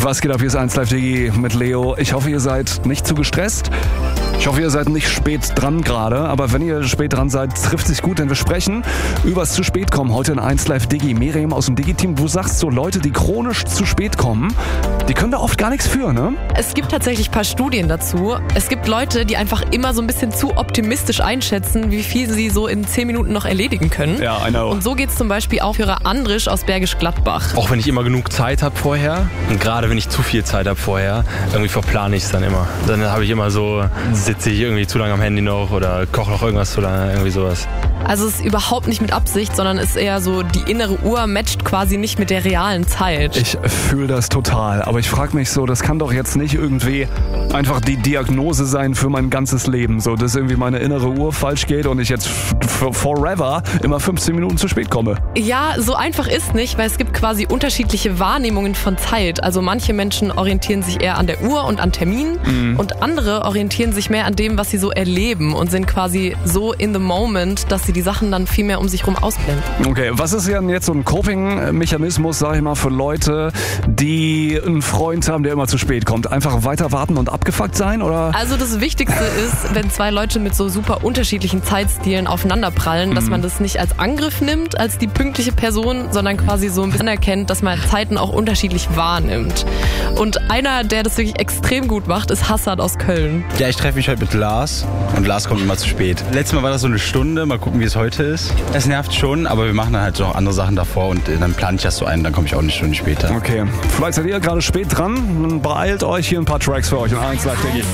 Was geht ab? Hier ist 1 Live Digi mit Leo. Ich hoffe, ihr seid nicht zu gestresst. Ich hoffe, ihr seid nicht spät dran gerade. Aber wenn ihr spät dran seid, trifft sich gut, denn wir sprechen übers zu spät kommen. Heute in 1 Live Digi. Miriam aus dem Digi-Team, du sagst so, Leute, die chronisch zu spät kommen, die können da oft gar nichts für, ne? Es gibt tatsächlich ein paar Studien dazu. Es gibt Leute, die einfach immer so ein bisschen zu optimistisch einschätzen, wie viel sie so in 10 Minuten noch erledigen können. Ja, I know. Und so geht es zum Beispiel auch für Andrisch aus Bergisch Gladbach. Auch wenn ich immer genug Zeit habe vorher und gerade wenn ich zu viel Zeit habe vorher, irgendwie verplane ich es dann immer. Dann habe ich immer so, sitze ich irgendwie zu lange am Handy noch oder koche noch irgendwas zu lange, irgendwie sowas. Also es ist überhaupt nicht mit Absicht, sondern ist eher so, die innere Uhr matcht quasi nicht mit der realen Zeit. Ich fühle das total, aber ich frage mich so, das kann doch jetzt nicht irgendwie einfach die Diagnose sein für mein ganzes Leben, so dass irgendwie meine innere Uhr falsch geht und ich jetzt forever immer 15 Minuten zu spät komme. Ja, so einfach ist nicht, weil es gibt quasi unterschiedliche Wahrnehmungen von Zeit. Also manche Menschen orientieren sich eher an der Uhr und an Terminen und andere orientieren sich mehr an dem, was sie so erleben und sind quasi so in the moment, dass sie die Sachen dann viel mehr um sich rum ausblenden. Okay, was ist denn jetzt so ein Coping-Mechanismus, sag ich mal, für Leute, die einen Freund haben, der immer zu spät kommt? Einfach weiter warten und abgefuckt sein, oder? Also das Wichtigste ist, wenn zwei Leute mit so super unterschiedlichen Zeitstilen aufeinanderprallen, dass man das nicht als Angriff nimmt, als die pünktliche Person, sondern quasi so ein bisschen erkennt, dass man Zeiten auch unterschiedlich wahrnimmt. Und einer, der das wirklich extrem gut macht, ist Hassad aus Köln. Ja, ich treffe mich heute mit Lars und Lars kommt immer zu spät. Letztes Mal war das so eine Stunde, mal gucken, wie es heute ist. Es nervt schon, aber wir machen dann halt noch andere Sachen davor und dann plane ich das so ein, dann komme ich auch eine Stunde später. Okay, vielleicht seid ihr gerade spät dran, dann beeilt euch, hier ein paar Tracks für euch und 1 Live Digi.